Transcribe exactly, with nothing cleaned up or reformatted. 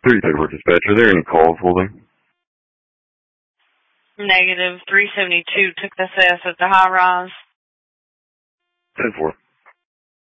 three thirty-four dispatch, are there any calls holding? Negative. three seventy-two took the S S at the high rise. ten four.